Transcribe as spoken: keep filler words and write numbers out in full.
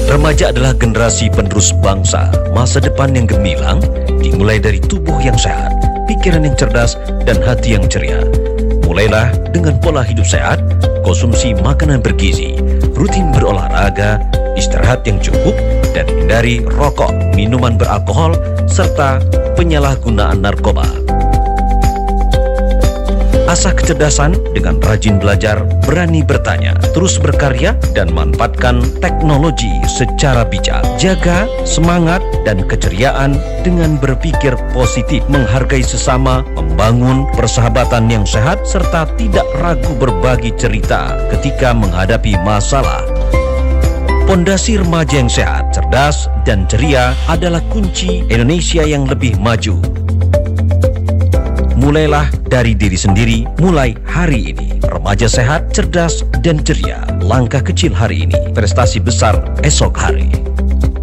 Remaja adalah generasi penerus bangsa. Masa depan yang gemilang dimulai dari tubuh yang sehat, pikiran yang cerdas, dan hati yang ceria. Mulailah dengan pola hidup sehat, konsumsi makanan bergizi, rutin berolahraga, istirahat yang cukup, dan hindari rokok, minuman beralkohol, serta penyalahgunaan narkoba. Asah kecerdasan dengan rajin belajar, berani bertanya, terus berkarya, dan manfaatkan teknologi secara bijak. Jaga semangat dan keceriaan dengan berpikir positif, menghargai sesama, membangun persahabatan yang sehat, serta tidak ragu berbagi cerita ketika menghadapi masalah. Pondasi remaja yang sehat, cerdas, dan ceria adalah kunci Indonesia yang lebih maju. Mulailah dari diri sendiri, mulai hari ini. Remaja sehat, cerdas, dan ceria. Langkah kecil hari ini, prestasi besar esok hari.